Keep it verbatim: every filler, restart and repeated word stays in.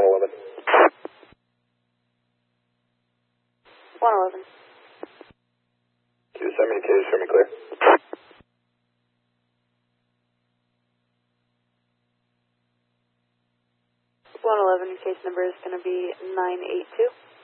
eleven. one eleven. Yosemite case, show me clear. one eleven, case number is going to be nine eight two.